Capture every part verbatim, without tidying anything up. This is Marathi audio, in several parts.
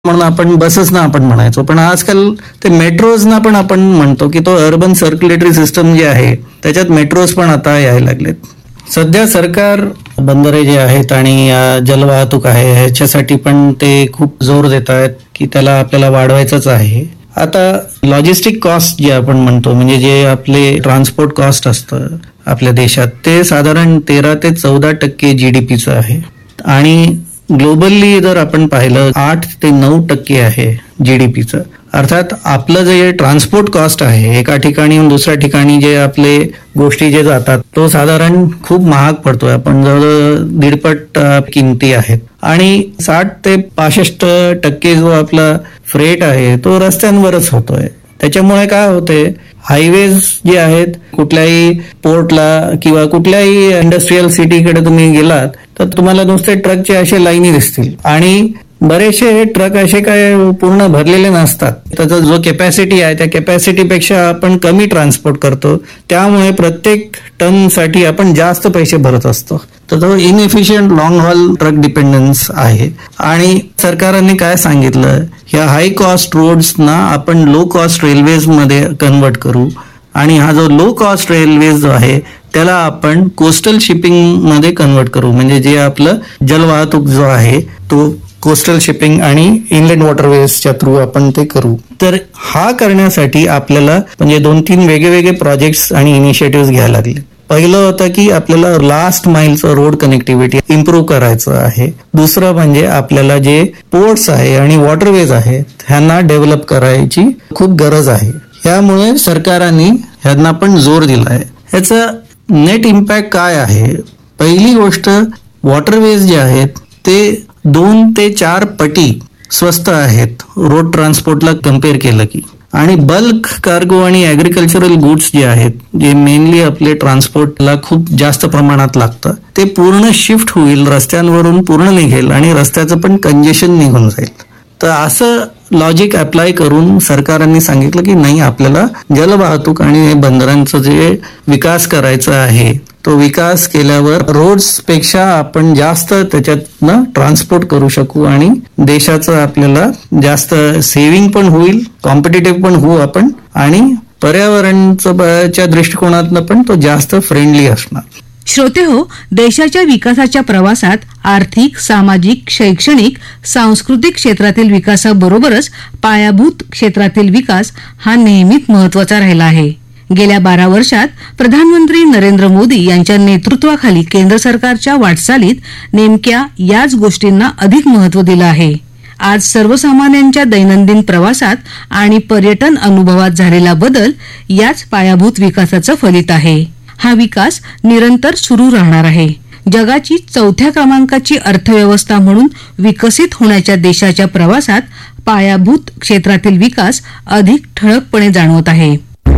म्हणून आपण बसेस ना आपण म्हणायचो, पण आजकाल ते मेट्रोज ना पण आपण म्हणतो की तो अर्बन सर्क्युलेटरी सिस्टम जे आहे त्याच्यात मेट्रोज पण आता यायला लागलेत. सध्या सरकार बंदरे जे आहेत आणि जलवाहतूक आहे ह्याच्यासाठी पण ते खूप जोर देत आहेत की त्याला आपल्याला वाढवायचंच आहे. आता लॉजिस्टिक कॉस्ट जे आपण म्हणतो म्हणजे जे आपले ट्रान्सपोर्ट कॉस्ट असतं आपल्या देशात ते साधारण तेरा ते चौदा टक्के जीडीपीचं आहे आणि ग्लोबली जर आपण पाहिलं आठ ते नऊ टक्के आहे जीडीपीचं. अर्थात आपलं जे ट्रान्सपोर्ट कॉस्ट आहे एका ठिकाणी दुसऱ्या ठिकाणी जे आपले गोष्टी जे जातात तो साधारण खूप महाग पडतोय. आपण जवळजवळ दीडपट किमती आहेत आणि साठ ते पासष्ट टक्के जो आपला फ्रेट आहे तो रस्त्यांवरच होतोय. त्याच्यामुळे काय होते, हायवेज जे आहेत कुठल्याही पोर्टला किंवा कुठल्याही इंडस्ट्रीयल सिटीकडे तुम्ही गेलात तर तुम्हाला नुसते ट्रकचे असे लाईनी दिसतील आणि बरेचसे ट्रक असे काय पूर्ण भरलेले नसतात. त्याचा जो कॅपॅसिटी आहे त्या कॅपॅसिटीपेक्षा आपण कमी ट्रान्सपोर्ट करतो, त्यामुळे प्रत्येक टनसाठी आपण जास्त पैसे भरत असतो. तर तो inefficient long hall truck dependence आहे. आणि सरकारने काय सांगितलं, ह्या हाय कॉस्ट रोड्सना आपण लो कॉस्ट रेल्वेज मध्ये कन्वर्ट करू आणि हा जो लो कॉस्ट रेल्वेज जो आहे त्याला आपण कोस्टल शिपिंग मध्ये कन्वर्ट करू. म्हणजे जे आपलं जलवाहतूक जो आहे तो कोस्टल शिपिंग आणि इनलँड वॉटरवेजच्या थ्रू आपण ते करू. तर हा करण्यासाठी आपल्याला म्हणजे दोन तीन वेगवेगळे प्रोजेक्ट्स आणि इनिशिएटिव्ह घ्यायला लागले. पहिलं होतं की आपल्याला लास्ट माइलचं रोड कनेक्टिव्हिटी इम्प्रूव्ह करायचं आहे. दुसरं म्हणजे आपल्याला जे पोर्ट्स आहे आणि वॉटरवेज आहेत ह्यांना डेव्हलप करायची खूप गरज आहे. यामुळे सरकारने ह्यांना पण जोर दिला आहे. ह्याचा नेट इम्पॅक्ट काय आहे, पहिली गोष्ट वॉटरवेज जे आहेत ते दोन ते चार पटी स्वस्त आहेत रोड ट्रान्सपोर्टला कम्पेअर केलं की. आणि बल्क कार्गो आणि ऍग्रिकल्चरल गुड्स जे आहेत जे मेनली आपले ट्रान्सपोर्टला खूप जास्त प्रमाणात लागतं ते पूर्ण शिफ्ट होईल, रस्त्यांवरून पूर्ण निघेल आणि रस्त्याचं पण कंजेशन निघून जाईल. तर असं लॉजिक अप्लाय करून सरकारने सांगितलं की नाही, आपल्याला जलवाहतूक आणि बंदरांचं जे विकास करायचा आहे तो विकास केल्यावर रोड्स पेक्षा आपण जास्त त्याच्यातनं ट्रान्सपोर्ट करू शकू आणि देशाचं आपल्याला जास्त सेव्हिंग पण होईल, कॉम्पिटिटिव्ह पण होऊ आपण आणि पर्यावरणाच्या दृष्टिकोनातनं पण तो जास्त फ्रेंडली असणार. श्रोते हो, देशाच्या विकासाच्या प्रवासात आर्थिक, सामाजिक, शैक्षणिक, सांस्कृतिक क्षेत्रातील विकासाबरोबरच पायाभूत क्षेत्रातील विकास हा नेहमीच महत्वाचा राहिला आहे. गेल्या बारा वर्षात प्रधानमंत्री नरेंद्र मोदी यांच्या नेतृत्वाखाली केंद्र सरकारच्या वाटचालीत नेमक्या याच गोष्टींना अधिक महत्त्व दिलं आहे. आज सर्वसामान्यांच्या दैनंदिन प्रवासात आणि पर्यटन अनुभवात झालेला बदल याच पायाभूत विकासाचं फलित आहे. हा विकास निरंतर सुरू राहणार आहे. जगाची चौथ्या क्रमांकाची अर्थव्यवस्था म्हणून विकसित होण्याच्या देशाच्या प्रवासात पायाभूत क्षेत्रातील विकास अधिक ठळकपणे जाणवत आहे.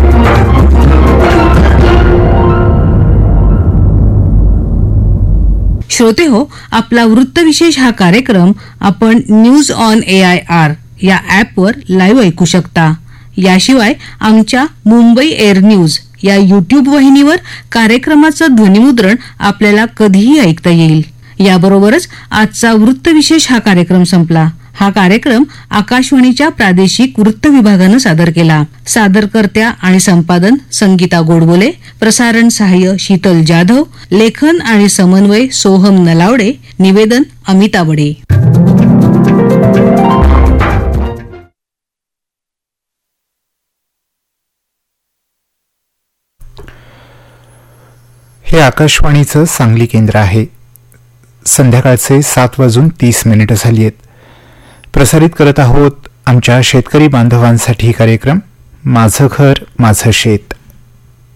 श्रोते हो, आपला वृत्तविशेष हा कार्यक्रम आपण news on A I R या ॲपवर लाईव्ह ऐकू शकता. याशिवाय आमच्या मुंबई एअर न्यूज या युट्यूब वाहिनीवर कार्यक्रमाचं ध्वनिमुद्रण आपल्याला कधीही ऐकता येईल. याबरोबरच आजचा वृत्तविशेष हा कार्यक्रम संपला. हा कार्यक्रम आकाशवाणीच्या प्रादेशिक वृत्त विभागानं सादर केला. सादरकर्त्या आणि संपादन संगीता गोडबोले, प्रसारण सहाय्य शीतल जाधव, लेखन आणि समन्वय सोहम नलावडे, निवेदन अमिता बडे. हे आकाशवाणीचं सांगली केंद्र आहे. संध्याकाळचे सात वाजून तीस मिनिटं झाली आहेत. प्रसारित करत आहोत आमच्या शेतकरी बांधवांसाठी कार्यक्रम माझं घर माझं शेत.